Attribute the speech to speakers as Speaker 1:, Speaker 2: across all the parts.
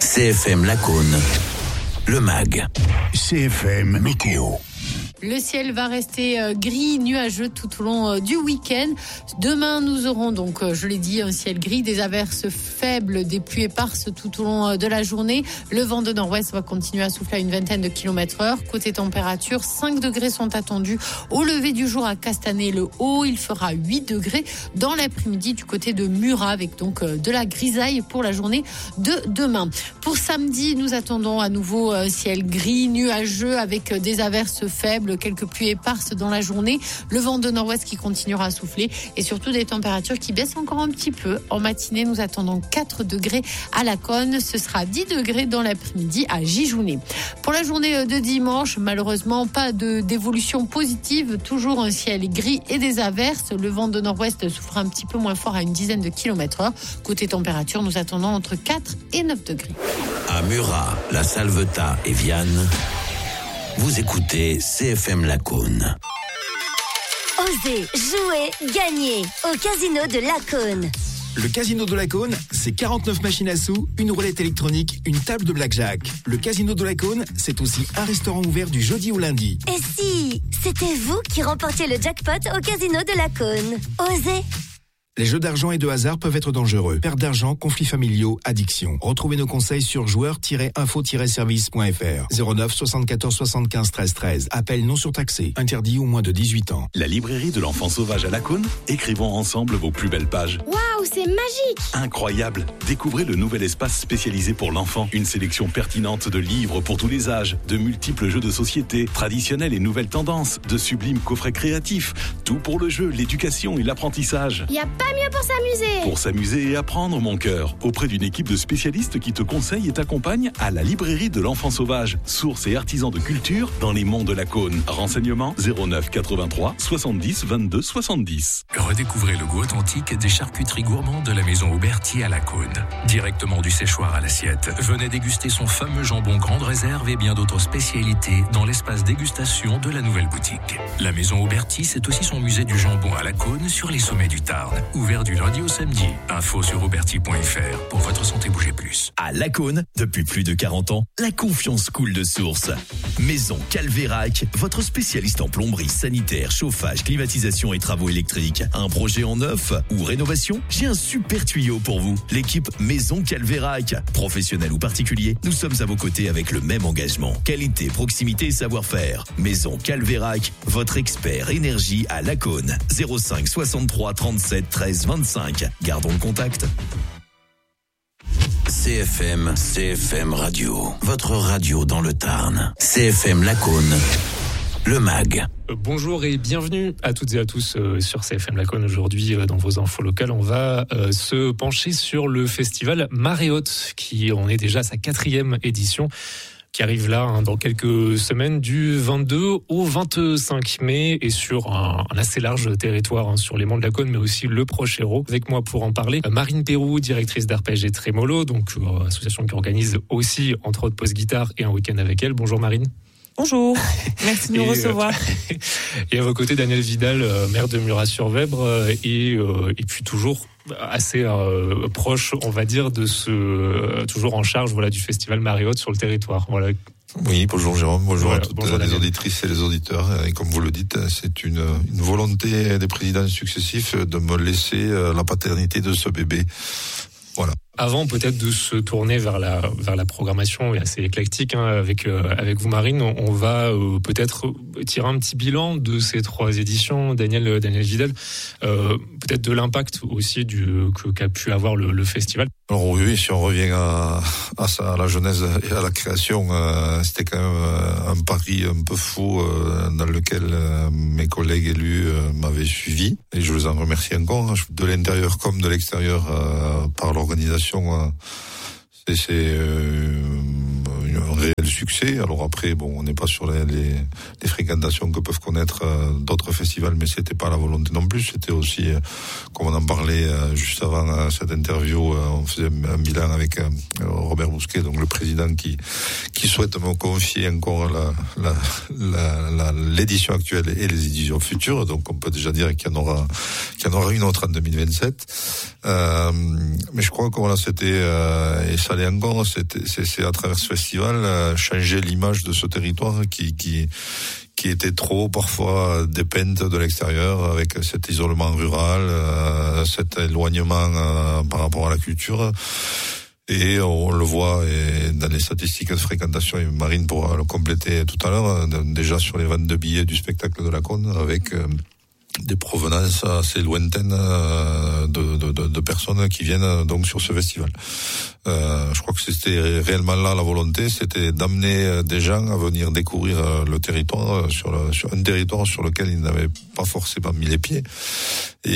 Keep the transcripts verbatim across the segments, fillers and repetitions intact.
Speaker 1: C F M Lacaune, le M A G.
Speaker 2: C F M Météo.
Speaker 3: Le ciel va rester euh, gris, nuageux tout au long euh, du week-end. Demain, nous aurons donc, euh, je l'ai dit, un ciel gris, des averses faibles, des pluies éparses tout au long euh, de la journée. Le vent de nord-ouest va continuer à souffler à une vingtaine de kilomètres heure. Côté température, cinq degrés sont attendus au lever du jour à Castanet-le-Haut. Il fera huit degrés dans l'après-midi du côté de Murat, avec donc euh, de la grisaille pour la journée de demain. Pour samedi, nous attendons à nouveau euh, ciel gris, nuageux, avec euh, des averses faibles, quelques pluies éparses dans la journée, le vent de nord-ouest qui continuera à souffler et surtout des températures qui baissent encore un petit peu. En matinée, nous attendons quatre degrés à Lacaune, ce sera dix degrés dans l'après-midi à Gijounet. Pour la journée de dimanche, malheureusement, pas de, d'évolution positive, toujours un ciel gris et des averses. Le vent de nord-ouest souffre un petit peu moins fort à une dizaine de kilomètres heure. Côté température, nous attendons entre quatre et neuf degrés.
Speaker 1: À Murat, La Salvetat et Vianne, vous écoutez C F M Lacaune.
Speaker 4: Osez, jouer, gagner au casino de Lacaune.
Speaker 5: Le casino de Lacaune, c'est quarante-neuf machines à sous, une roulette électronique, une table de blackjack. Le casino de Lacaune, c'est aussi un restaurant ouvert du jeudi au lundi.
Speaker 4: Et si c'était vous qui remportiez le jackpot au casino de Lacaune? Osez.
Speaker 5: Les jeux d'argent et de hasard peuvent être dangereux. Perte d'argent, conflits familiaux, addiction. Retrouvez nos conseils sur joueurs tiret info tiret service point f r. zéro neuf soixante-quatorze soixante-quinze treize treize. Appel non surtaxé. Interdit aux moins de dix-huit ans.
Speaker 6: La librairie de l'enfant sauvage à Lacaune. Écrivons ensemble vos plus belles pages.
Speaker 7: Waouh, c'est magique!
Speaker 6: Incroyable! Découvrez le nouvel espace spécialisé pour l'enfant. Une sélection pertinente de livres pour tous les âges, de multiples jeux de société, traditionnels et nouvelles tendances, de sublimes coffrets créatifs. Tout pour le jeu, l'éducation et l'apprentissage.
Speaker 7: Y a pas mieux pour s'amuser.
Speaker 6: Pour s'amuser et apprendre, mon cœur. Auprès d'une équipe de spécialistes qui te conseille et t'accompagne à la librairie de l'enfant sauvage. Source et artisan de culture dans les monts de Lacaune. Renseignements zéro neuf quatre-vingt-trois soixante-dix vingt-deux soixante-dix.
Speaker 8: Redécouvrez le goût authentique des charcuteries gourmandes de la maison Auberti à Lacaune. Directement du séchoir à l'assiette, venez déguster son fameux jambon grande réserve et bien d'autres spécialités dans l'espace dégustation de la nouvelle boutique. La maison Auberti, c'est aussi son musée du jambon à Lacaune sur les sommets du Tarn. Ouvert du lundi au samedi. Info sur auberti point f r. Pour votre santé, bougez plus.
Speaker 9: À Lacaune, depuis plus de quarante ans, la confiance coule de source. Maison Calvérac, votre spécialiste en plomberie, sanitaire, chauffage, climatisation et travaux électriques. Un projet en neuf ou rénovation? J'ai un super tuyau pour vous. L'équipe Maison Calvérac. Professionnel ou particulier, nous sommes à vos côtés avec le même engagement. Qualité, proximité et savoir-faire. Maison Calvérac, votre expert énergie à Lacaune. zéro cinq soixante-trois trente-sept treize vingt-cinq. Gardons le contact.
Speaker 1: C F M, C F M Radio, votre radio dans le Tarn. C F M Lacaune, le M A G.
Speaker 10: Bonjour et bienvenue à toutes et à tous euh, sur C F M Lacaune. Aujourd'hui, euh, dans vos infos locales, on va euh, se pencher sur le festival Marée Haute, qui en est déjà à sa quatrième édition, qui arrive là hein, dans quelques semaines, du vingt-deux au vingt-cinq mai, et sur un, un assez large territoire, hein, sur les monts de Lacaune, mais aussi le proche Hérault. Avec moi pour en parler, Marine Pérou, directrice d'Arpège et Trémolo, donc euh, association qui organise aussi, entre autres, Pause Guitare et un week-end avec elle. Bonjour Marine.
Speaker 11: Bonjour, merci de nous recevoir.
Speaker 10: Euh, et à vos côtés, Daniel Vidal, euh, maire de Murat-sur-Vèbre, euh, et, euh, et puis toujours assez euh, proche, on va dire, de ce euh, toujours en charge, voilà, du festival Marée Haute sur le territoire. Voilà.
Speaker 12: Oui, bonjour Jérôme, bonjour voilà, à toutes
Speaker 10: bonjour
Speaker 12: les
Speaker 10: Daniel.
Speaker 12: Auditrices et les auditeurs. Et comme vous le dites, c'est une, une volonté des présidents successifs de me laisser la paternité de ce bébé. Voilà.
Speaker 10: Avant peut-être de se tourner vers la vers la programmation assez éclectique hein, avec euh, avec vous Marine, on, on va euh, peut-être tirer un petit bilan de ces trois éditions. Daniel Daniel Vidal, euh, peut-être de l'impact aussi du que qu'a pu avoir le, le festival.
Speaker 12: Alors oui, si on revient à à, ça, à la genèse et à la création, euh, c'était quand même euh, un pari un peu fou euh, dans lequel euh, mes collègues élus euh, m'avaient suivi, et je les en remercie encore, hein, de l'intérieur comme de l'extérieur, euh, par l'organisation. Euh, c'est, c'est euh, un réel succès. Alors après, bon, on n'est pas sur les, les, les fréquentations que peuvent connaître euh, d'autres festivals, mais c'était pas la volonté non plus. C'était aussi, euh, comme on en parlait euh, juste avant euh, cette interview, euh, on faisait un, un bilan avec euh, Robert Bousquet, donc le président, qui qui souhaite me confier encore la, la, la, la l'édition actuelle et les éditions futures. Donc on peut déjà dire qu'il y en aura qu'il y en aura une autre en deux mille vingt-sept. Euh, mais je crois que voilà, c'était euh, et ça l'est encore. C'était c'est, c'est à travers ce festival euh, changer l'image de ce territoire qui qui qui était trop parfois dépendante de l'extérieur, avec cet isolement rural, euh, cet éloignement euh, par rapport à la culture. Et on le voit et dans les statistiques de fréquentation, et Marine pourra le compléter tout à l'heure, déjà sur les ventes de billets du spectacle de la Cône, avec euh, des provenances assez lointaines euh, de, de, de, de personnes qui viennent donc sur ce festival. Euh, je crois que c'était réellement là la volonté, c'était d'amener des gens à venir découvrir le territoire, sur, le, sur un territoire sur lequel ils n'avaient pas forcément mis les pieds, et,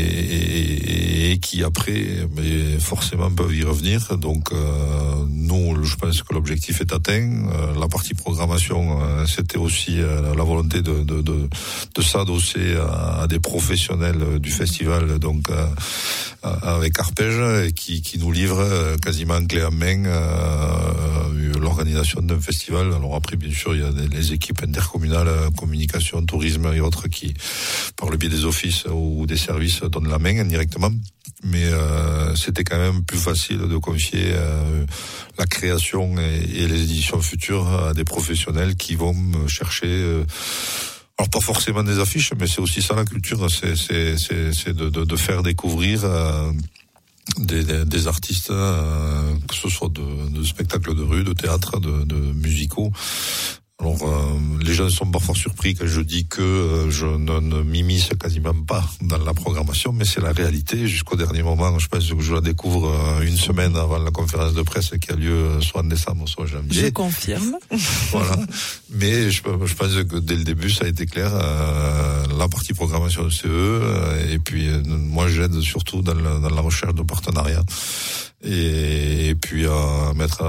Speaker 12: et, et qui après, mais forcément peuvent y revenir. Donc euh, nous, je pense que l'objectif est atteint. Euh, la partie programmation, euh, c'était aussi euh, la volonté de, de, de, de s'adosser à, à des professionnels du festival, donc euh, avec Arpège, qui, qui nous livrent euh, quasiment clé en main euh, l'organisation d'un festival. Alors après, bien sûr, il y a des, les équipes intercommunales, communication, tourisme et autres qui, par le biais des offices ou des services, donnent la main indirectement. Mais euh, c'était quand même plus facile de confier euh, la création et, et les éditions futures à des professionnels qui vont chercher... Euh, alors pas forcément des affiches, mais c'est aussi ça la culture, c'est, c'est, c'est, c'est de, de, de faire découvrir... Euh, Des, des, des artistes, euh, que ce soit de, de spectacles de rue, de théâtre, de, de musicaux. Alors, euh, les gens sont parfois surpris quand je dis que euh, je ne, ne m'immisce quasiment pas dans la programmation, mais c'est la réalité. Jusqu'au dernier moment, je pense que je la découvre euh, une semaine avant la conférence de presse qui a lieu soit en décembre, soit en janvier.
Speaker 11: Je confirme.
Speaker 12: Voilà. Mais je, je pense que dès le début, ça a été clair. Euh, la partie programmation de C E, euh, et puis euh, moi, j'aide surtout dans, le, dans la recherche de partenariats. Et, et puis à mettre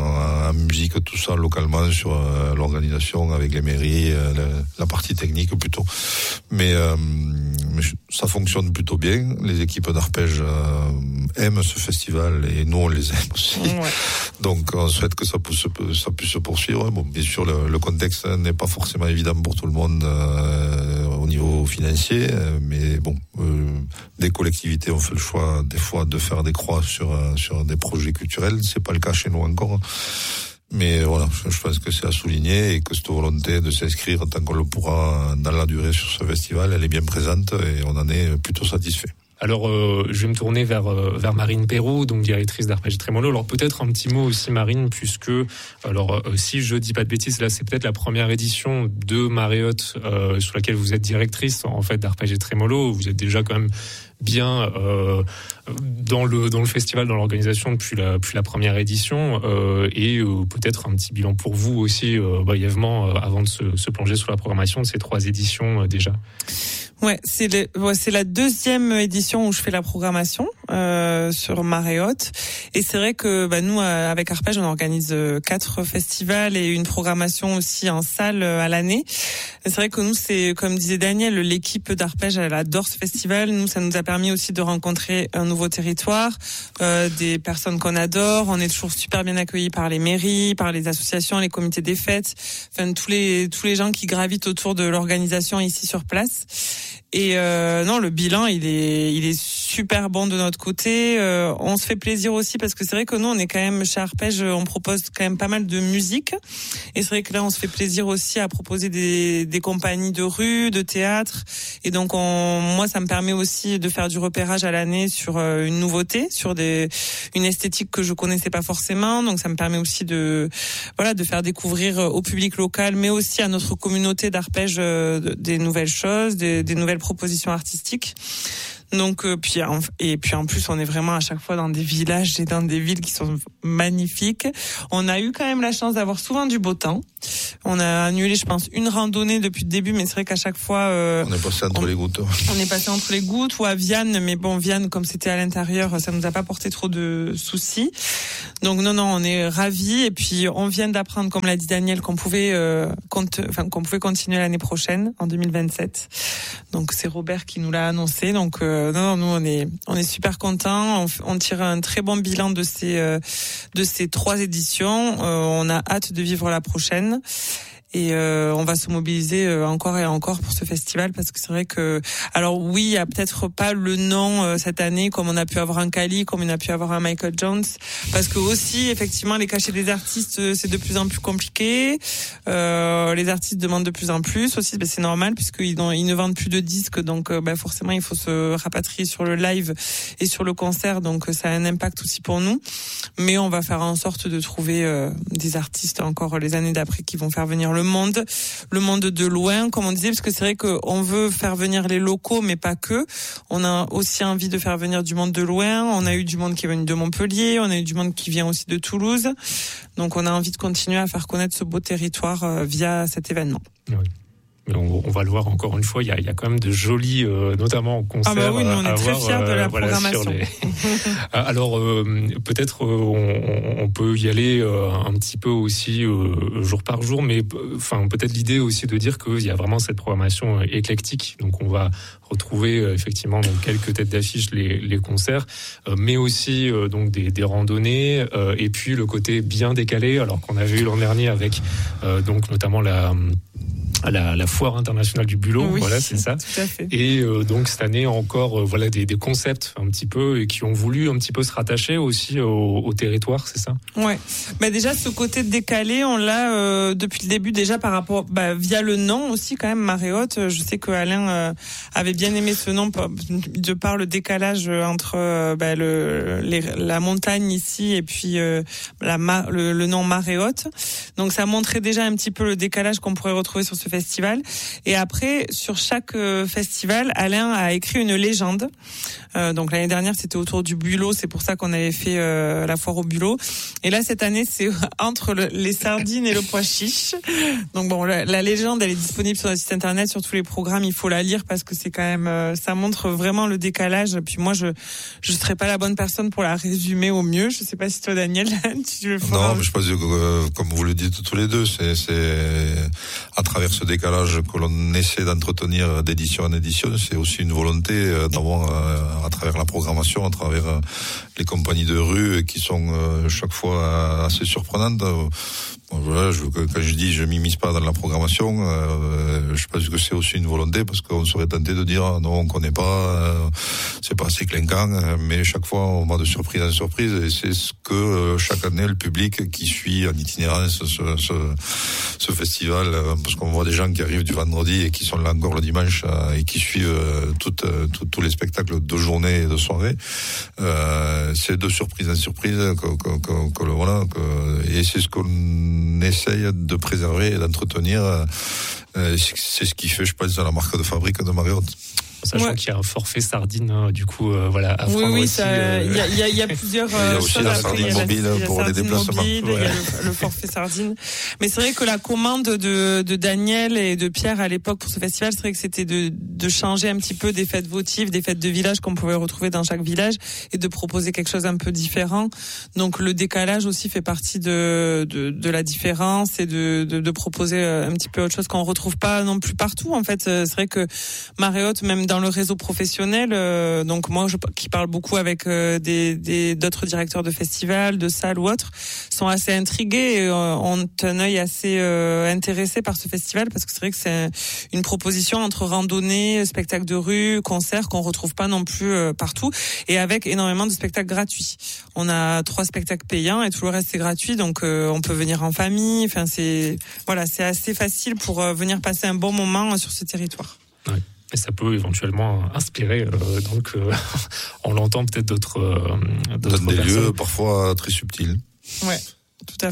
Speaker 12: en musique tout ça localement sur euh, l'organisation avec les mairies, euh, la, la partie technique plutôt. Mais, euh, mais ça fonctionne plutôt bien. Les équipes d'Arpège euh, aiment ce festival et nous on les aime aussi. Ouais. Donc on souhaite que ça puisse, ça puisse se poursuivre. Bon, bien sûr le, le contexte n'est pas forcément évident pour tout le monde euh, au niveau financier, mais bon, euh, des collectivités ont fait le choix des fois de faire des croix sur euh, sur des projets culturels. C'est pas le cas chez nous encore. Mais voilà, je pense que c'est à souligner et que cette volonté de s'inscrire tant qu'on le pourra dans la durée sur ce festival, elle est bien présente et on en est plutôt satisfait.
Speaker 10: Alors, euh, je vais me tourner vers euh, vers Marine Perrault, donc directrice d'Arpège Trémolo. Alors peut-être un petit mot aussi, Marine, puisque alors euh, si je dis pas de bêtises, là c'est peut-être la première édition de Mariotte euh, sur laquelle vous êtes directrice en fait d'Arpège Trémolo. Vous êtes déjà quand même bien euh, dans le dans le festival, dans l'organisation depuis la depuis la première édition, euh, et euh, peut-être un petit bilan pour vous aussi euh, brièvement euh, avant de se, se plonger sur la programmation de ces trois éditions euh, déjà.
Speaker 11: Ouais, c'est le, ouais, c'est la deuxième édition où je fais la programmation euh, sur Mariotte, et c'est vrai que bah, nous euh, avec Arpège on organise euh, quatre festivals et une programmation aussi en salle euh, à l'année. Et c'est vrai que nous c'est comme disait Daniel, l'équipe d'Arpège elle adore ce festival. Nous ça nous a permis aussi de rencontrer un nouveau territoire, euh, des personnes qu'on adore. On est toujours super bien accueillis par les mairies, par les associations, les comités des fêtes, enfin tous les tous les gens qui gravitent autour de l'organisation ici sur place. Et euh, non, le bilan il est il est super bon de notre côté. Euh, on se fait plaisir aussi parce que c'est vrai que nous on est quand même chez Arpège, on propose quand même pas mal de musique. Et c'est vrai que là on se fait plaisir aussi à proposer des des compagnies de rue, de théâtre. Et donc on, moi ça me permet aussi de faire du repérage à l'année sur euh, une nouveauté, sur des une esthétique que je connaissais pas forcément. Donc ça me permet aussi de voilà de faire découvrir au public local, mais aussi à notre communauté d'Arpège euh, des nouvelles choses, des, des nouvelles propositions artistiques. Donc euh, puis et puis en plus on est vraiment à chaque fois dans des villages et dans des villes qui sont magnifiques. On a eu quand même la chance d'avoir souvent du beau temps. On a annulé je pense une randonnée depuis le début, mais c'est vrai qu'à chaque fois euh,
Speaker 12: on est passé entre
Speaker 11: on,
Speaker 12: les gouttes.
Speaker 11: On est passé entre les gouttes ou à Vianne, mais bon Vianne comme c'était à l'intérieur, ça nous a pas porté trop de soucis. Donc non, non, on est ravis. Et puis on vient d'apprendre, comme l'a dit Daniel, qu'on pouvait, euh, compte, enfin qu'on pouvait continuer l'année prochaine, en deux mille vingt-sept. Donc c'est Robert qui nous l'a annoncé. Donc euh, non, non, nous on est, on est super contents. On, on tire un très bon bilan de ces, euh, de ces trois éditions. Euh, on a hâte de vivre la prochaine. Et euh, on va se mobiliser euh, encore et encore pour ce festival, parce que c'est vrai que, alors oui, il y a peut-être pas le nom euh, cette année comme on a pu avoir un Kali, comme on a pu avoir un Michael Jones, parce que aussi effectivement les cachets des artistes euh, c'est de plus en plus compliqué. Euh, les artistes demandent de plus en plus aussi, ben, c'est normal puisqu'ils ils ne vendent plus de disques, donc euh, ben, forcément il faut se rapatrier sur le live et sur le concert, donc ça a un impact aussi pour nous. Mais on va faire en sorte de trouver euh, des artistes encore les années d'après qui vont faire venir le le monde, le monde de loin, comme on disait, parce que c'est vrai qu'on veut faire venir les locaux, mais pas que. On a aussi envie de faire venir du monde de loin. On a eu du monde qui est venu de Montpellier, on a eu du monde qui vient aussi de Toulouse. Donc on a envie de continuer à faire connaître ce beau territoire euh, via cet événement.
Speaker 10: Oui. On, on va le voir encore une fois, il y a, il y a quand même de jolis, euh, notamment concerts.
Speaker 11: Ah bah oui, nous on est très
Speaker 10: voir,
Speaker 11: fiers de la
Speaker 10: euh, voilà,
Speaker 11: programmation.
Speaker 10: Les... Alors euh, peut-être euh, on, on peut y aller euh, un petit peu aussi euh, jour par jour, mais enfin peut-être l'idée aussi de dire qu'il y a vraiment cette programmation éclectique. Donc on va retrouver euh, effectivement donc quelques têtes d'affiche, les, les concerts, euh, mais aussi euh, donc des, des randonnées, euh, et puis le côté bien décalé, alors qu'on avait eu l'an dernier avec euh, donc notamment la La, la foire internationale du bulot,
Speaker 11: oui,
Speaker 10: voilà, c'est ça.
Speaker 11: Tout à fait.
Speaker 10: Et euh, donc cette année encore, euh, voilà des, des concepts un petit peu et qui ont voulu un petit peu se rattacher aussi au, au territoire, c'est ça.
Speaker 11: Ouais. Bah déjà ce côté décalé, on l'a euh, depuis le début déjà par rapport, bah, via le nom aussi quand même Maréotte. Je sais que Alain euh, avait bien aimé ce nom de par le décalage entre euh, bah, le les, la montagne ici et puis euh, la le, le nom Maréotte. Donc ça montrait déjà un petit peu le décalage qu'on pourrait retrouver sur ce festival. Et après, sur chaque euh, festival, Alain a écrit une légende. Euh, donc l'année dernière, c'était autour du bulot. C'est pour ça qu'on avait fait euh, la foire au bulot. Et là, cette année, c'est entre le, les sardines et le pois chiche. Donc bon, la, la légende, elle est disponible sur notre site internet, sur tous les programmes. Il faut la lire parce que c'est quand même, euh, ça montre vraiment le décalage. Puis moi, je je serais pas la bonne personne pour la résumer au mieux. Je sais pas si toi, Daniel, tu le feras.
Speaker 12: Non, mais je pense que euh, comme vous le dites tous les deux, c'est c'est à travers ce décalage que l'on essaie d'entretenir d'édition en édition, c'est aussi une volonté d'avoir à travers la programmation, à travers les compagnies de rue qui sont chaque fois assez surprenantes. Voilà, je, quand je dis je m'immisce pas dans la programmation, euh, je pense que c'est aussi une volonté parce qu'on serait tenté de dire non, on connaît pas, euh, c'est pas assez clinquant, mais chaque fois on va de surprise en surprise et c'est ce que euh, chaque année le public qui suit en itinérance ce, ce, ce festival, euh, parce qu'on voit des gens qui arrivent du vendredi et qui sont là encore le dimanche euh, et qui suivent euh, toutes, euh, tout, tous les spectacles de journée et de soirée, euh, c'est de surprise en surprise que, que, que, que voilà, que, et c'est ce qu'on on essaye de préserver et d'entretenir. Euh, c'est ce qui fait, je pense, la marque de fabrique de Maréotte.
Speaker 10: Sachant ouais. qu'il y a un forfait sardine, hein, du coup, euh, voilà, à
Speaker 11: oui,
Speaker 10: prendre
Speaker 11: oui,
Speaker 10: aussi.
Speaker 11: Il
Speaker 10: euh...
Speaker 11: y, a, y, a, y a plusieurs
Speaker 12: euh, il y a aussi
Speaker 11: choses
Speaker 12: la
Speaker 11: après.
Speaker 12: sardine
Speaker 11: il y a
Speaker 12: mobile
Speaker 11: la,
Speaker 12: pour
Speaker 11: la
Speaker 12: les déplacements.
Speaker 11: Il ouais. y a le, le forfait sardine. Mais c'est vrai que la commande de, de Daniel et de Pierre à l'époque pour ce festival, c'est vrai que c'était de, de changer un petit peu des fêtes votives, des fêtes de village qu'on pouvait retrouver dans chaque village et de proposer quelque chose un peu différent. Donc le décalage aussi fait partie de, de, de la différence et de, de, de proposer un petit peu autre chose qu'on retrouve pas non plus partout. En fait, c'est vrai que Maréotte, même dans le réseau professionnel, Euh, donc moi je, qui parle beaucoup avec euh, des, des d'autres directeurs de festivals, de salles ou autres, sont assez intrigués et euh, ont un œil assez euh, intéressé par ce festival parce que c'est vrai que c'est une proposition entre randonnée, spectacle de rue, concert qu'on retrouve pas non plus euh, partout et avec énormément de spectacles gratuits. On a trois spectacles payants et tout le reste c'est gratuit, donc euh, on peut venir en famille. Enfin c'est voilà, c'est assez facile pour euh, venir passer un bon moment sur ce territoire.
Speaker 10: Ouais. Et ça peut éventuellement inspirer, euh, donc euh, on l'entend peut-être d'autres, euh, d'autres
Speaker 12: dans des
Speaker 10: personnes.
Speaker 12: lieux parfois très subtils.
Speaker 11: Ouais, tout à fait.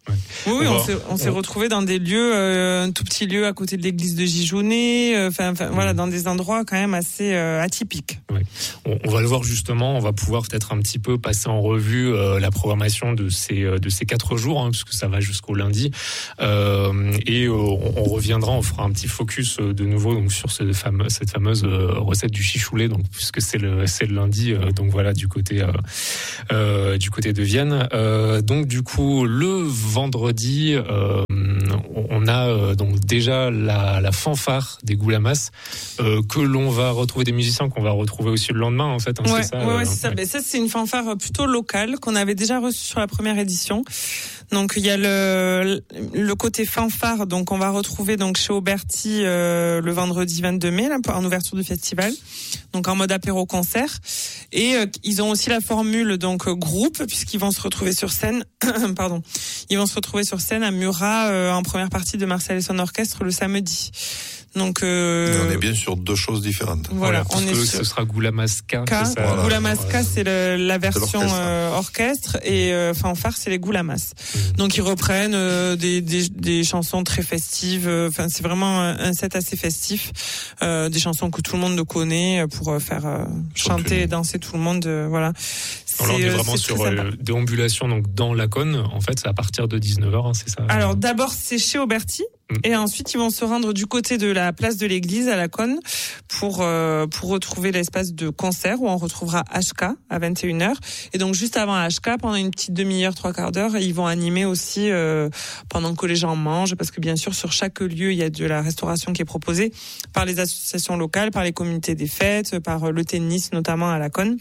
Speaker 10: Ouais.
Speaker 11: Oui, oui,
Speaker 10: on,
Speaker 11: on
Speaker 10: va,
Speaker 11: s'est, on s'est retrouvés dans des lieux, euh, un tout petit lieu à côté de l'église de Gijonnet, enfin, euh, voilà, dans des endroits quand même assez euh, atypiques.
Speaker 10: Oui. On, on va le voir justement, on va pouvoir peut-être un petit peu passer en revue euh, la programmation de ces de ces quatre jours, hein, puisque ça va jusqu'au lundi, euh, et euh, on, on reviendra, on fera un petit focus euh, de nouveau donc sur ce fameux, cette fameuse euh, recette du chichoulet, donc puisque c'est le c'est le lundi, euh, donc voilà du côté euh, euh, du côté de Vienne. Euh, donc du coup le vendredi, euh, on a euh, donc déjà la, la fanfare des Goulamas euh, que l'on va retrouver, des musiciens qu'on va retrouver aussi le lendemain en fait. Hein,
Speaker 11: ouais,
Speaker 10: c'est ça,
Speaker 11: ouais,
Speaker 10: euh,
Speaker 11: ouais, c'est ça. Ouais. Ben, ça c'est une fanfare plutôt locale qu'on avait déjà reçue sur la première édition. Donc il y a le le côté fanfare, donc on va retrouver donc chez Auberti euh, le vendredi vingt-deux mai là, en ouverture du festival, donc en mode apéro concert, et euh, ils ont aussi la formule donc groupe puisqu'ils vont se retrouver sur scène, pardon, ils vont se retrouver sur scène à Murat euh, en première partie de Marcel et son orchestre le samedi. Donc euh,
Speaker 12: on est bien sur deux choses différentes.
Speaker 11: Voilà,
Speaker 10: voilà on est sur... ce sera Goulamaska.
Speaker 11: C'est ça, voilà. Goulamaska, c'est le, la version orchestre. Euh, orchestre et euh, fanfare, c'est les Goulamas. Mmh. Donc ils reprennent euh, des, des des chansons très festives. Enfin, euh, c'est vraiment un, un set assez festif, euh, des chansons que tout le monde connaît pour euh, faire euh, chanter et danser tout le monde. Euh, voilà.
Speaker 10: C'est, Alors, on est vraiment c'est sur euh, déambulation donc dans la Cône. En fait, c'est à partir de dix-neuf heures, hein, c'est ça.
Speaker 11: Alors d'abord c'est chez Auberti. Et ensuite, ils vont se rendre du côté de la place de l'église à la Cône pour euh, pour retrouver l'espace de concert où on retrouvera H K à vingt et une heures. Et donc juste avant H K, pendant une petite demi-heure, trois quarts d'heure, ils vont animer aussi euh, pendant que les gens mangent, parce que bien sûr sur chaque lieu il y a de la restauration qui est proposée par les associations locales, par les communautés des fêtes, par le tennis notamment à la Cône.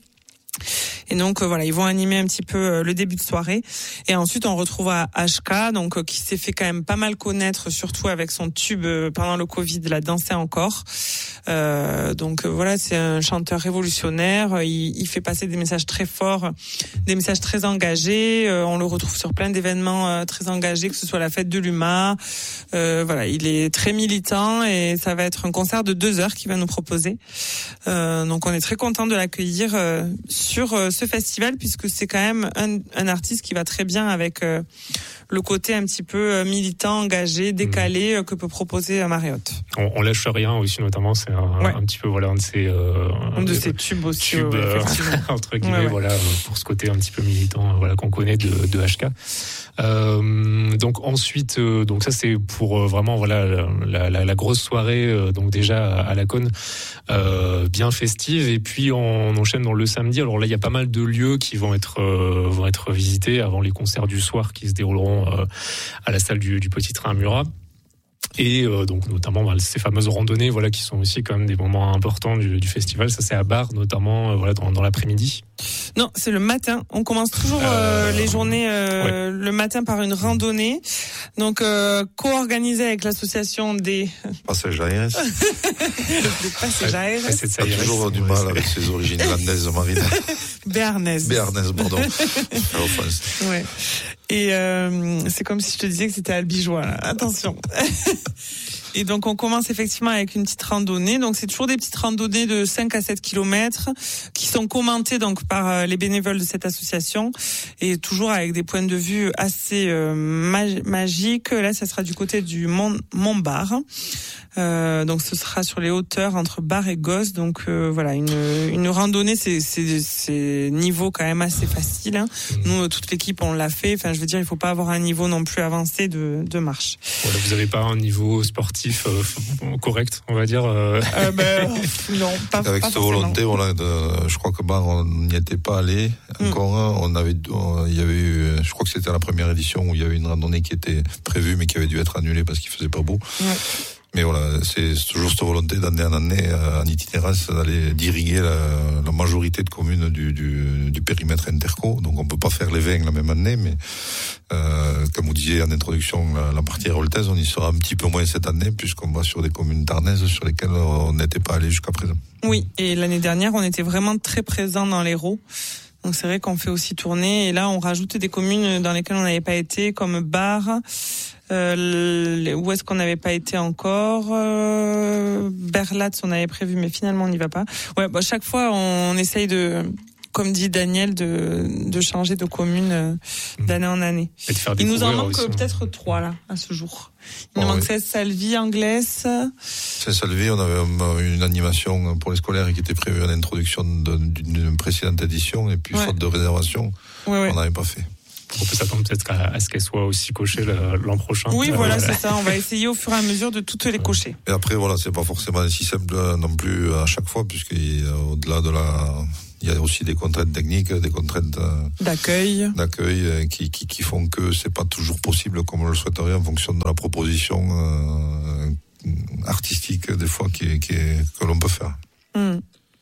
Speaker 11: Et donc euh, voilà, ils vont animer un petit peu euh, le début de soirée, et ensuite on retrouvera H K, donc euh, qui s'est fait quand même pas mal connaître, surtout avec son tube euh, pendant le Covid, la danser encore. Euh, donc euh, voilà, c'est un chanteur révolutionnaire. Il, il fait passer des messages très forts, des messages très engagés. Euh, on le retrouve sur plein d'événements euh, très engagés, que ce soit la fête de l'U M A. Euh, voilà, il est très militant et ça va être un concert de deux heures qu'il va nous proposer. Euh, donc on est très content de l'accueillir euh, sur euh, ce festival, puisque c'est quand même un, un artiste qui va très bien avec euh, le côté un petit peu euh, militant, engagé, décalé euh, que peut proposer euh, Mariotte.
Speaker 10: On, on lâche rien aussi, notamment, c'est un, ouais. un petit peu voilà un de ces euh,
Speaker 11: un de ces tubes aussi,
Speaker 10: tubes,
Speaker 11: ouais,
Speaker 10: euh, entre guillemets, ouais, ouais. voilà, pour ce côté un petit peu militant, voilà, qu'on connaît de, de H K. Euh, donc ensuite, euh, donc ça c'est pour euh, vraiment voilà la, la, la grosse soirée, euh, donc déjà à la Cône, euh, bien festive, et puis on, on enchaîne dans le samedi. Alors là il y a pas mal de lieux qui vont être euh, vont être visités avant les concerts du soir qui se dérouleront euh, à la salle du, du Petit Train à Murat. Et euh, donc notamment bah, ces fameuses randonnées, voilà, qui sont aussi quand même des moments importants du, du festival. Ça c'est à Bar, notamment euh, voilà dans, dans l'après-midi.
Speaker 11: Non, c'est le matin. On commence toujours euh, les journées euh, ouais. le matin par une randonnée, donc euh, co-organisée avec l'association des
Speaker 12: Passage Aires.
Speaker 11: des Passage Aires.
Speaker 12: Ouais, c'est toujours du mal avec ses origines landaises, Marina.
Speaker 11: Béarnaise.
Speaker 12: Béarnaise, pardon.
Speaker 11: Ouais. Et euh, c'est comme si je te disais que c'était albigeois. Là. Attention. Et donc on commence effectivement avec une petite randonnée. Donc c'est toujours des petites randonnées de cinq à sept kilomètres qui sont commentées donc par les bénévoles de cette association, et toujours avec des points de vue assez euh, mag- magiques. Là, ça sera du côté du Mont Montbar. Euh, donc ce sera sur les hauteurs entre Bar et Gosse. Donc euh, voilà, une une randonnée, c'est c'est c'est niveau quand même assez facile. Hein. Nous, toute l'équipe, on l'a fait. Enfin, je veux dire, il faut pas avoir un niveau non plus avancé de de marche.
Speaker 10: Voilà, vous avez pas un niveau sportif euh, correct, on va dire. Euh...
Speaker 11: Euh, ben, non, pas.
Speaker 12: Avec
Speaker 11: pas
Speaker 12: cette
Speaker 11: forcément.
Speaker 12: volonté, voilà, de, je crois que Bar, on n'y était pas allé encore. Mm. On avait, on, il y avait eu, je crois que c'était la première édition où il y avait une randonnée qui était prévue, mais qui avait dû être annulée parce qu'il faisait pas beau. Ouais. Mais voilà, c'est toujours cette volonté d'année en année, en itinérance, d'aller d'irriguer la, la majorité de communes du, du, du périmètre interco. Donc on peut pas faire les vingt la même année, mais euh, comme vous disiez en introduction, la, la partie héroltaise, on y sera un petit peu moins cette année, puisqu'on va sur des communes tarnaises sur lesquelles on n'était pas allé jusqu'à présent.
Speaker 11: Oui, et l'année dernière, on était vraiment très présents dans l'Hérault. Donc c'est vrai qu'on fait aussi tourner, et là on rajoute des communes dans lesquelles on n'avait pas été, comme Bar. Euh, où est-ce qu'on n'avait pas été encore euh, Berlatz, on avait prévu, mais finalement on n'y va pas. Ouais, bah, chaque fois on essaye de comme dit Daniel, de, de changer de commune euh, d'année en année. Il nous en manque aussi, peut-être hein. trois là, à ce jour. Il nous oh, manque oui. Salvi, Anglès.
Speaker 12: Salvi, on avait une animation pour les scolaires qui était prévue en introduction d'une précédente édition, et puis ouais. faute de réservation, ouais, ouais. on n'avait pas fait.
Speaker 10: On peut s'attendre peut-être à, à ce qu'elle soit aussi cochée l'an prochain.
Speaker 11: Oui, voilà, euh, c'est ça. On va essayer au fur et à mesure de toutes les cocher.
Speaker 12: Et après, voilà, c'est pas forcément si simple non plus à chaque fois, puisqu'au-delà de la... Il y a aussi des contraintes techniques, des contraintes
Speaker 11: d'accueil,
Speaker 12: d'accueil qui, qui, qui font que c'est pas toujours possible comme on le souhaiterait en fonction de la proposition euh, artistique des fois qui, qui est, que l'on peut faire.
Speaker 11: Mm.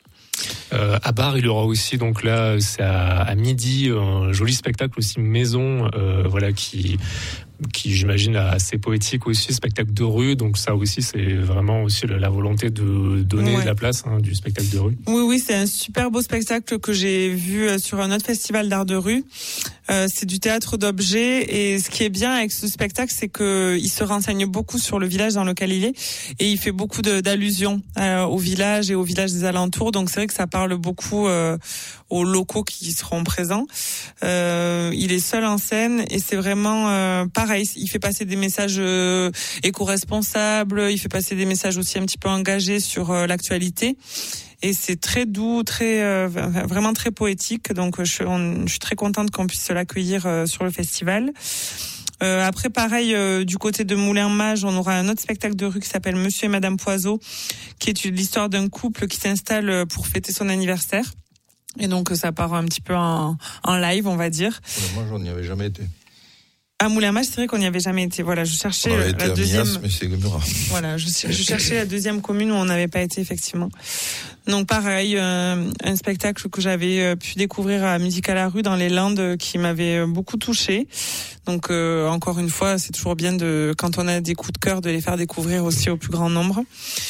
Speaker 10: Euh, à Bar, il y aura aussi donc là, c'est à, à midi, un joli spectacle aussi maison, euh, voilà qui. qui j'imagine assez poétique aussi, spectacle de rue, donc ça aussi c'est vraiment aussi la volonté de donner ouais. de la place hein, du spectacle de rue.
Speaker 11: Oui oui, c'est un super beau spectacle que j'ai vu sur un autre festival d'art de rue. Euh, c'est du théâtre d'objets, et ce qui est bien avec ce spectacle, c'est que il se renseigne beaucoup sur le village dans lequel il est, et il fait beaucoup de, d'allusions euh, au village et au village des alentours, donc c'est vrai que ça parle beaucoup euh, aux locaux qui seront présents. Euh, il est seul en scène, et c'est vraiment euh, pareil, il fait passer des messages euh, éco-responsables, il fait passer des messages aussi un petit peu engagés sur euh, l'actualité. Et c'est très doux, très euh, vraiment très poétique. Donc je, on, je suis très contente qu'on puisse l'accueillir euh, sur le festival. Euh, après, pareil, euh, du côté de Moulin-Mage, on aura un autre spectacle de rue qui s'appelle Monsieur et Madame Poiseau, qui est l'histoire d'un couple qui s'installe pour fêter son anniversaire. Et donc ça part un petit peu en, en live, on va dire.
Speaker 12: Moi, j'en y avais jamais été.
Speaker 11: À Moulin-Mage, c'est vrai qu'on n'y avait jamais été. Voilà, je cherchais
Speaker 12: on
Speaker 11: la
Speaker 12: été
Speaker 11: deuxième.
Speaker 12: Mias, mais c'est Murat.
Speaker 11: Voilà, je, je cherchais la deuxième commune où on n'avait pas été effectivement. Donc pareil, euh, un spectacle que j'avais pu découvrir à Musique à la rue dans les Landes qui m'avait beaucoup touchée. Donc euh, encore une fois, c'est toujours bien de, quand on a des coups de cœur, de les faire découvrir aussi au plus grand nombre.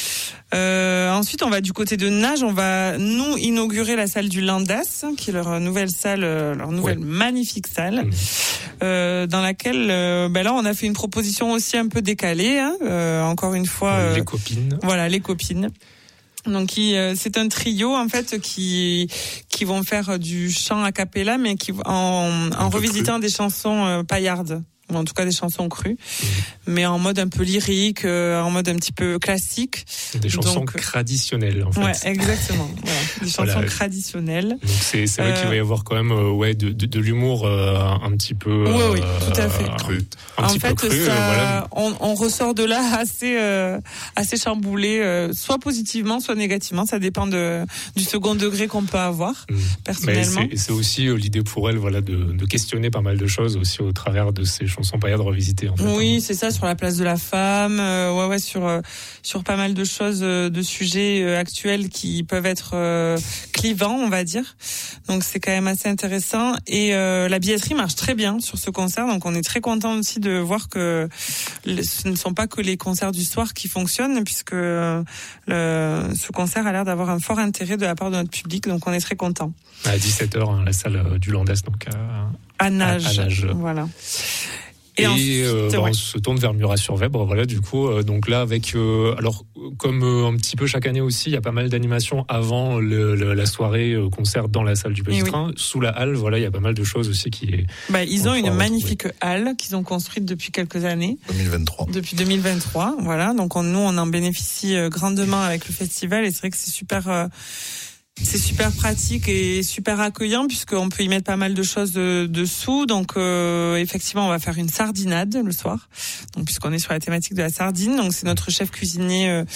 Speaker 11: Euh, ensuite, on va du côté de Nage. On va nous inaugurer la salle du Landas, qui est leur nouvelle salle, leur nouvelle ouais. magnifique salle, mmh. euh, dans laquelle, euh, ben là, on a fait une proposition aussi un peu décalée. Hein, euh, encore une fois,
Speaker 10: euh, les copines.
Speaker 11: Voilà, les copines. Donc, qui, euh, c'est un trio en fait qui qui vont faire du chant a cappella, mais qui en, en revisitant cru. des chansons euh, paillardes. Ou en tout cas des chansons crues, mmh. mais en mode un peu lyrique, euh, en mode un petit peu classique.
Speaker 10: Des chansons
Speaker 11: donc,
Speaker 10: traditionnelles, en fait.
Speaker 11: Ouais, exactement. Voilà. Des chansons voilà. traditionnelles.
Speaker 10: Donc c'est, c'est vrai euh, qu'il va y avoir quand même euh, ouais, de, de, de l'humour euh, un petit peu...
Speaker 11: Oui,
Speaker 10: euh,
Speaker 11: oui, tout à fait.
Speaker 10: Euh, cru. Un
Speaker 11: en
Speaker 10: petit
Speaker 11: fait,
Speaker 10: peu cru,
Speaker 11: ça,
Speaker 10: euh, voilà.
Speaker 11: on, on ressort de là assez, euh, assez chamboulé, euh, soit positivement, soit négativement. Ça dépend de, du second degré qu'on peut avoir, mmh. personnellement.
Speaker 10: Mais c'est, c'est aussi euh, l'idée pour elle voilà, de, de questionner pas mal de choses aussi au travers de ces chansons paillardes revisitées. En fait,
Speaker 11: oui,
Speaker 10: hein.
Speaker 11: c'est ça, sur la place de la femme, euh, ouais, ouais, sur euh, sur pas mal de choses, euh, de sujets euh, actuels qui peuvent être euh, clivants, on va dire. Donc c'est quand même assez intéressant. Et euh, la billetterie marche très bien sur ce concert, donc on est très content aussi de voir que ce ne sont pas que les concerts du soir qui fonctionnent, puisque euh, le, ce concert a l'air d'avoir un fort intérêt de la part de notre public, donc on est très content.
Speaker 10: À dix-sept heures, hein, la salle du Landas, donc à,
Speaker 11: à Nage.
Speaker 10: À, à Nage.
Speaker 11: Voilà.
Speaker 10: Et, et ensuite, euh, bah, ouais. on se tourne vers Murat-sur-Vèbre, voilà, du coup, euh, donc là, avec, euh, alors, comme euh, un petit peu chaque année aussi, il y a pas mal d'animations avant le, le, la soirée euh, concert dans la salle du Petit Train, oui. sous la halle, voilà, il y a pas mal de choses aussi qui.
Speaker 11: Bah, ils ont une magnifique halle qu'ils ont construite depuis quelques années.
Speaker 12: deux mille vingt-trois.
Speaker 11: Depuis deux mille vingt-trois, voilà, donc on, nous, on en bénéficie euh, grandement avec le festival, et c'est vrai que c'est super. Euh, C'est super pratique et super accueillant, puisqu'on peut y mettre pas mal de choses de, dessous. Donc euh, effectivement, on va faire une sardinade le soir. Donc puisqu'on est sur la thématique de la sardine, donc c'est notre chef cuisinier euh,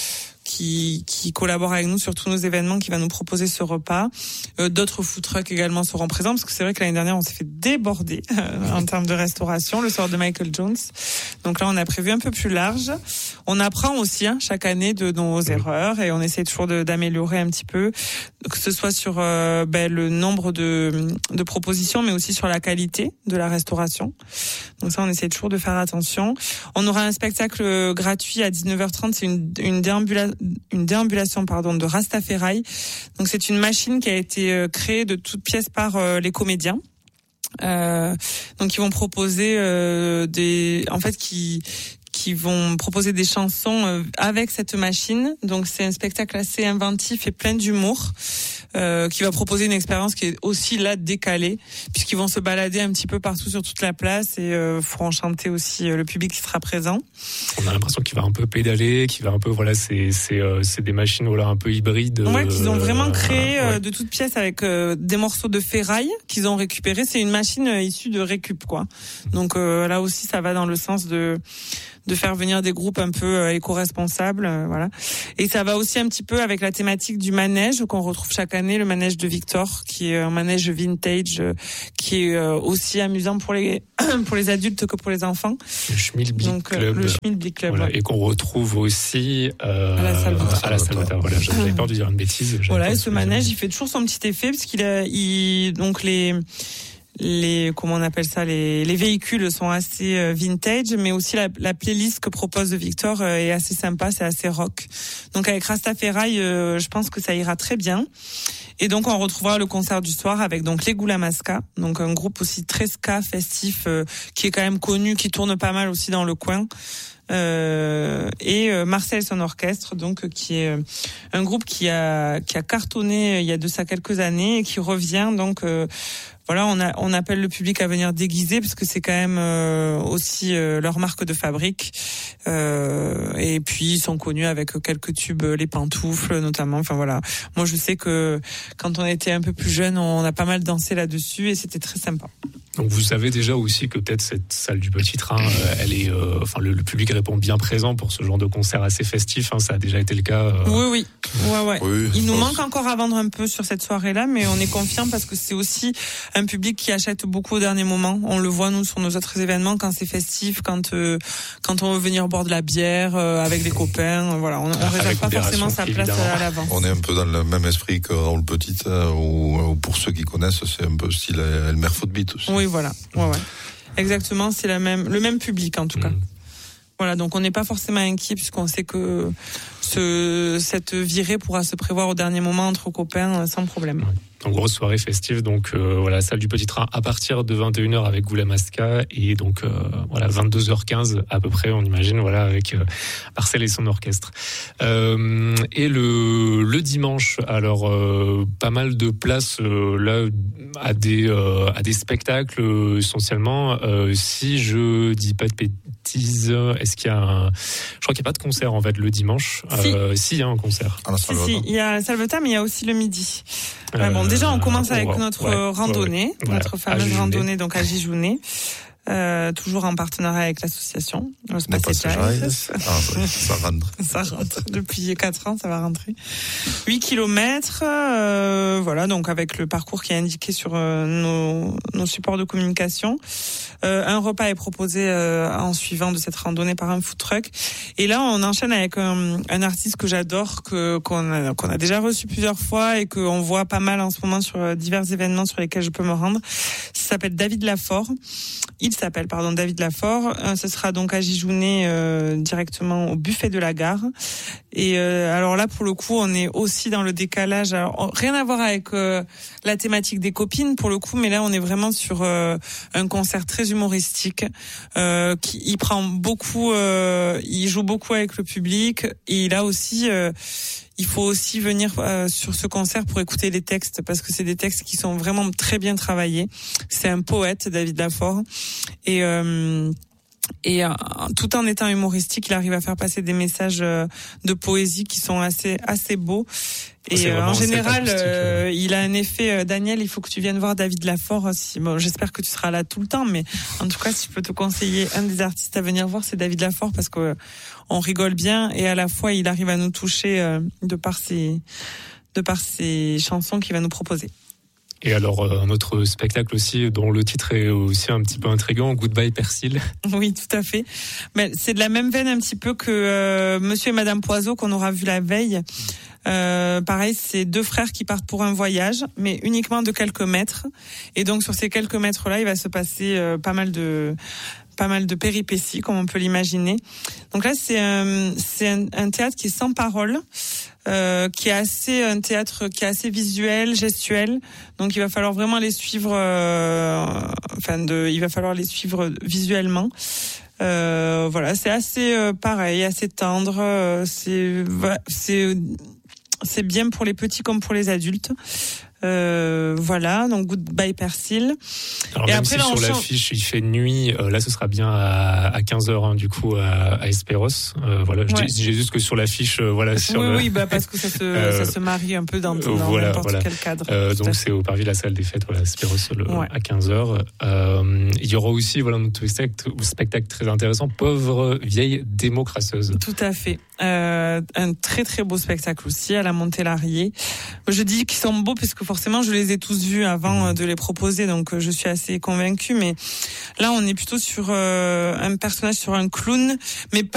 Speaker 11: qui qui collabore avec nous sur tous nos événements, qui va nous proposer ce repas. Euh, d'autres food trucks également seront présents, parce que c'est vrai que l'année dernière on s'est fait déborder euh, en termes de restauration le soir de Michael Jones. Donc là on a prévu un peu plus large. On apprend aussi hein, chaque année de nos erreurs, et on essaie toujours de, d'améliorer un petit peu, que ce soit sur euh, ben, le nombre de de propositions, mais aussi sur la qualité de la restauration. Donc ça on essaie toujours de faire attention. On aura un spectacle gratuit à dix-neuf heures trente, c'est une une déambulation une déambulation pardon de Rastafari. Donc c'est une machine qui a été créée de toutes pièces par euh, les comédiens. Euh, donc ils vont proposer euh, des en fait qui qui vont proposer des chansons euh, avec cette machine. Donc c'est un spectacle assez inventif et plein d'humour. euh, qui va proposer une expérience qui est aussi là décalée, puisqu'ils vont se balader un petit peu partout sur toute la place et euh, faut enchanter aussi euh, le public qui sera présent.
Speaker 10: On a l'impression qu'il va un peu pédaler, qu'il va un peu voilà, c'est c'est euh, c'est des machines voilà un peu hybrides.
Speaker 11: Ouais, qu'ils ont vraiment créé
Speaker 10: euh, ouais.
Speaker 11: euh, de toutes pièces avec euh, des morceaux de ferraille qu'ils ont récupérés. C'est une machine euh, issue de récup, quoi. Donc euh, là aussi, ça va dans le sens de de faire venir des groupes un peu euh, éco-responsables, euh, voilà. Et ça va aussi un petit peu avec la thématique du manège qu'on retrouve chaque année, le manège de Victor, qui est un manège vintage, euh, qui est euh, aussi amusant pour les pour les adultes que pour les enfants.
Speaker 10: Le Schmilblick
Speaker 11: Donc,
Speaker 10: Club.
Speaker 11: Le Schmilblick Club.
Speaker 10: Voilà,
Speaker 11: ouais.
Speaker 10: et qu'on retrouve aussi euh,
Speaker 11: à la Salvatore.
Speaker 10: À la Salvatore. Voilà, j'avais peur de dire une bêtise.
Speaker 11: Voilà, et ce manège, il fait toujours son petit effet parce qu'il a, il, donc les les comment on appelle ça les les véhicules sont assez euh, vintage, mais aussi la, la playlist que propose Victor euh, est assez sympa, c'est assez rock. Donc avec Rastafari, euh, je pense que ça ira très bien. Et donc on retrouvera le concert du soir avec donc les Goulamasca, donc un groupe aussi très ska festif euh, qui est quand même connu, qui tourne pas mal aussi dans le coin. Euh, et euh, Marcel son orchestre, donc qui est euh, un groupe qui a qui a cartonné euh, il y a de ça quelques années et qui revient donc euh, voilà, on a on appelle le public à venir déguiser parce que c'est quand même euh, aussi euh, leur marque de fabrique. Euh, et puis ils sont connus avec quelques tubes, les pantoufles notamment. Enfin voilà, moi je sais que quand on était un peu plus jeune, on a pas mal dansé là-dessus et c'était très sympa.
Speaker 10: Donc vous savez déjà aussi que peut-être cette salle du Petit Train, euh, elle est, euh, enfin le, le public répond bien présent pour ce genre de concert assez festif. Hein, ça a déjà été le cas. Euh...
Speaker 11: Oui, oui, ouais, ouais.
Speaker 12: Oui,
Speaker 11: Il nous manque encore à vendre un peu sur cette soirée-là, mais on est confiant parce que c'est aussi un public qui achète beaucoup au dernier moment. On le voit nous sur nos autres événements quand c'est festif, quand euh, quand on veut venir boire de la bière euh, avec les copains. Euh, voilà, on, on réserve pas forcément sa place à l'avance.
Speaker 12: On est un peu dans le même esprit que Raoul Petit, euh, ou, ou pour ceux qui connaissent, c'est un peu style Elmer Footbeat aussi.
Speaker 11: Oui, voilà. Ouais, ouais. Exactement, c'est la même, le même public en tout cas. Mmh. Voilà, donc on n'est pas forcément inquiet puisqu'on sait que ce, cette virée pourra se prévoir au dernier moment entre copains sans problème.
Speaker 10: Ouais. En grosse soirée festive, donc euh, voilà, salle du Petit Train à partir de vingt et une heures avec Goulamasca et donc euh, voilà vingt-deux heures quinze à peu près, on imagine, voilà avec euh, Marcel et son orchestre. Euh, et le le dimanche, alors euh, pas mal de places euh, là à des euh, à des spectacles euh, essentiellement. Euh, si je dis pas de bêtises, est-ce qu'il y a un... Je crois qu'il n'y a pas de concert en fait le dimanche.
Speaker 11: Si,
Speaker 10: euh, si il y a un concert.
Speaker 12: Ah,
Speaker 11: si, si, il y a Salvatore, mais il y a aussi le midi. Euh, bon, déjà, on commence avec
Speaker 10: ouais,
Speaker 11: notre
Speaker 10: ouais,
Speaker 11: randonnée,
Speaker 10: ouais, ouais.
Speaker 11: notre
Speaker 10: Voilà,
Speaker 11: fameuse randonnée donc à Gijounet. Euh, toujours en partenariat avec l'association.
Speaker 12: Ah, ça, ça rentre.
Speaker 11: Ça rentre. Depuis quatre ans, ça va rentrer. huit kilomètres, euh, voilà, donc avec le parcours qui est indiqué sur euh, nos, nos supports de communication. Euh, un repas est proposé euh, en suivant de cette randonnée par un food truck. Et là, on enchaîne avec un, un artiste que j'adore, que qu'on a, qu'on a déjà reçu plusieurs fois et qu'on voit pas mal en ce moment sur divers événements sur lesquels je peux me rendre. Ça s'appelle David Lafort. Il s'appelle pardon David Lafort. Euh, ce sera donc à Gijounet euh, directement au buffet de la gare. Et euh, alors là pour le coup on est aussi dans le décalage. Alors, rien à voir avec euh, la thématique des copines pour le coup, mais là on est vraiment sur euh, un concert très humoristique. Euh, qui il prend beaucoup, euh, il joue beaucoup avec le public et il a aussi. Euh, Il faut aussi venir euh, sur ce concert pour écouter les textes parce que c'est des textes qui sont vraiment très bien travaillés. C'est un poète, David Lafort, et euh, et euh, tout en étant humoristique, il arrive à faire passer des messages euh, de poésie qui sont assez assez beaux. Et euh, en général, euh, il a un effet. Euh, Daniel, il faut que tu viennes voir David Lafort. Si, bon, j'espère que tu seras là tout le temps, mais en tout cas, si je peux te conseiller un des artistes à venir voir, c'est David Lafort parce que euh, on rigole bien et à la fois, il arrive à nous toucher euh, de par ses de par ses chansons qu'il va nous proposer.
Speaker 10: Et alors, un autre spectacle aussi, dont le titre est aussi un petit peu intriguant, Goodbye Persil.
Speaker 11: Oui, tout à fait. Mais c'est de la même veine un petit peu que euh, Monsieur et Madame Poiseau qu'on aura vu la veille. Euh, pareil, c'est deux frères qui partent pour un voyage, mais uniquement de quelques mètres. Et donc, sur ces quelques mètres-là, il va se passer euh, pas mal de... pas mal de péripéties, comme on peut l'imaginer. Donc là, c'est un, c'est un, un théâtre qui est sans parole, euh, qui est assez un théâtre qui est assez visuel, gestuel. Donc il va falloir vraiment les suivre. Euh, enfin, de, il va falloir les suivre visuellement. Euh, voilà, c'est assez euh, pareil, assez tendre. Euh, c'est, c'est C'est bien pour les petits comme pour les adultes. Euh, voilà, donc Goodbye Persil.
Speaker 10: Alors
Speaker 11: et
Speaker 10: même
Speaker 11: après,
Speaker 10: si
Speaker 11: là,
Speaker 10: sur
Speaker 11: on
Speaker 10: l'affiche il fait nuit, euh, là ce sera bien à, à quinze heures hein, du coup à, à Esperos. Euh, voilà, je
Speaker 11: Ouais.
Speaker 10: dis j'ai juste que sur l'affiche, euh, voilà. Sur
Speaker 11: oui,
Speaker 10: le...
Speaker 11: oui, bah parce que ça se,
Speaker 10: euh,
Speaker 11: ça se marie un peu dans, dans
Speaker 10: voilà,
Speaker 11: n'importe
Speaker 10: voilà.
Speaker 11: quel cadre.
Speaker 10: Euh, donc c'est au Parvis la salle des fêtes, voilà, Esperos le,
Speaker 11: Ouais.
Speaker 10: à quinze heures. Euh, il y aura aussi voilà un autre spectacle, spectacle très intéressant, Pauvre vieille démocrateuse.
Speaker 11: Tout à fait. Euh, un très très beau spectacle aussi à la Montelarié. Je dis qu'ils sont beaux parce que forcément je les ai tous vus avant de les proposer, donc je suis assez convaincue. Mais là on est plutôt sur euh, un personnage, sur un clown, mais pas